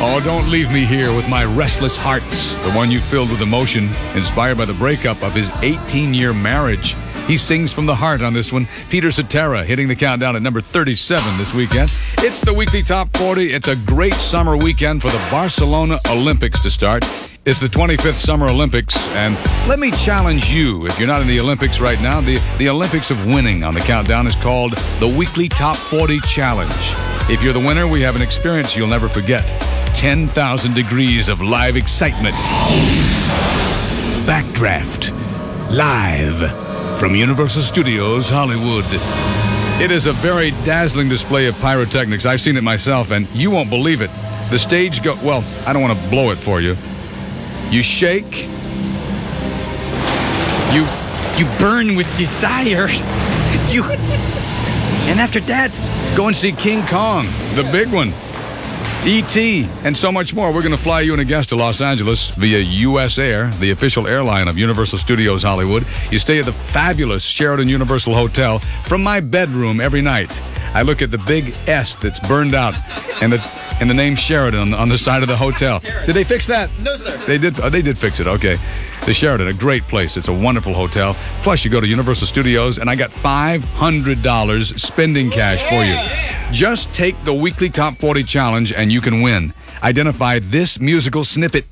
Oh, don't leave me here with my restless hearts, the one you filled with emotion, inspired by the breakup of his 18-year marriage. He sings from the heart on this one. Peter Cetera hitting the countdown at number 37 this weekend. It's the weekly top 40. It's a great summer weekend for the Barcelona Olympics to start. It's the 25th Summer Olympics, and let me challenge you, if you're not in the Olympics right now, the Olympics of winning on the countdown is called the Weekly Top 40 Challenge. If you're the winner, we have an experience you'll never forget. 10,000 degrees of live excitement. Backdraft. Live. From Universal Studios, Hollywood. It is a very dazzling display of pyrotechnics. I've seen it myself, and you won't believe it. The stage well, I don't want to blow it for you. You shake. You burn with desire. And after that, go and see King Kong, the big one. E.T., and so much more. We're going to fly you and a guest to Los Angeles via U.S. Air, the official airline of Universal Studios Hollywood. You stay at the fabulous Sheraton Universal Hotel. From my bedroom every night, I look at the big S that's burned out and the name Sheraton on the side of the hotel. Did they fix that? No, sir. They did. Oh, they did fix it. Okay. The Sheraton, a great place. It's a wonderful hotel. Plus, you go to Universal Studios, and I got $500 spending cash for you. Just take the weekly Top 40 Challenge, and you can win. Identify this musical snippet.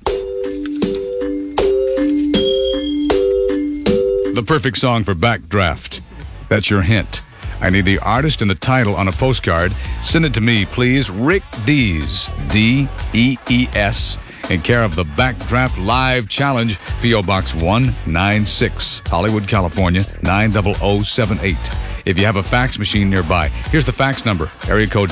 The perfect song for Backdraft. That's your hint. I need the artist and the title on a postcard. Send it to me, please. Rick Dees, D-E-E-S, in care of the Backdraft Live Challenge, P.O. Box 196, Hollywood, California, 90078. If you have a fax machine nearby, here's the fax number, area code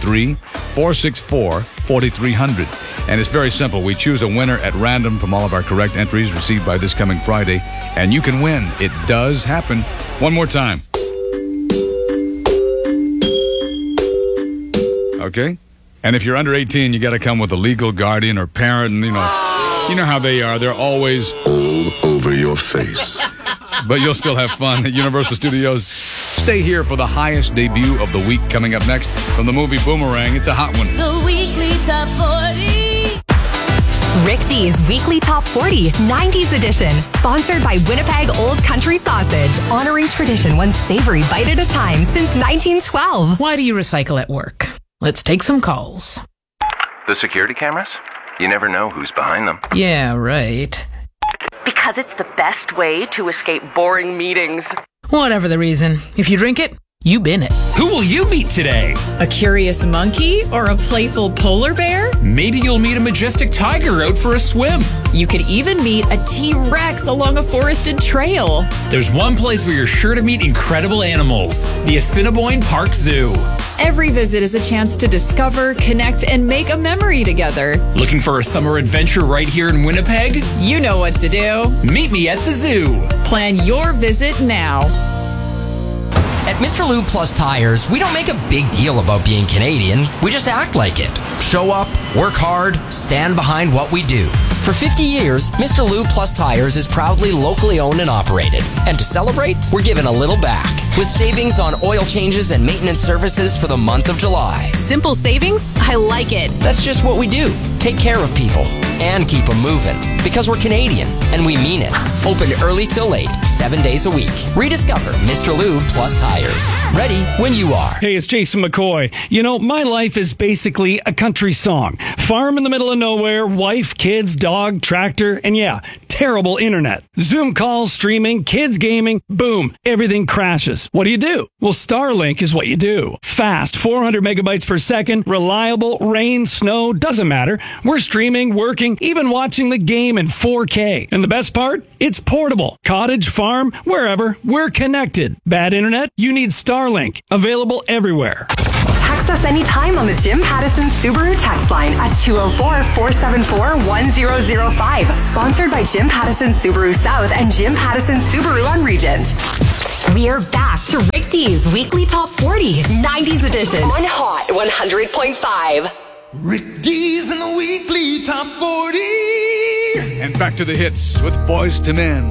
213-464-4300. And it's very simple. We choose a winner at random from all of our correct entries received by this coming Friday, and you can win. It does happen. One more time. Okay? And if you're under 18, you got to come with a legal guardian or parent, and you know how they are. They're always all over your face. But you'll still have fun at Universal Studios. Stay here for the highest debut of the week coming up next from the movie Boomerang. It's a hot one. The weekly top 40. Rick D's Weekly Top 40 90s edition, sponsored by Winnipeg Old Country Sausage, honoring tradition one savory bite at a time since 1912. Why do you recycle at work? Let's take some calls. The security cameras? You never know who's behind them. Yeah, right. Because it's the best way to escape boring meetings. Whatever the reason, if you drink it, you bin it. Who will you meet today? A curious monkey or a playful polar bear? Maybe you'll meet a majestic tiger out for a swim. You could even meet a T-Rex along a forested trail. There's one place where you're sure to meet incredible animals, the Assiniboine Park Zoo. Every visit is a chance to discover, connect, and make a memory together. Looking for a summer adventure right here in Winnipeg? You know what to do. Meet me at the zoo. Plan your visit now. At Mr. Lube Plus Tires, we don't make a big deal about being Canadian. We just act like it. Show up, work hard, stand behind what we do. For 50 years, Mr. Lube Plus Tires is proudly locally owned and operated. And to celebrate, we're giving a little back with savings on oil changes and maintenance services for the month of July. Simple savings? I like it. That's just what we do. Take care of people and keep them moving. Because we're Canadian, and we mean it. Open early till late, 7 days a week. Rediscover Mr. Lube Plus Tires. Ready when you are. Hey, it's Jason McCoy. You know, my life is basically a country song. Farm in the middle of nowhere, wife, kids, dog, tractor, and yeah, terrible internet. Zoom calls, streaming, kids gaming, boom, everything crashes. What do? Well, Starlink is what you do. Fast, 400 megabytes per second, reliable, rain, snow, doesn't matter. We're streaming, working, even watching the game in 4K. And the best part? It's portable. Cottage, farm, wherever, we're connected. Bad internet? You need Starlink. Available everywhere. Text us anytime on the Jim Pattison Subaru text line at 204-474-1005. Sponsored by Jim Pattison Subaru South and Jim Pattison Subaru on Regent. We are back to Rick D's Weekly Top 40 90s edition on Hot 100.5. Rick D's in the Weekly Top 40. And back to the hits with Boys to Men.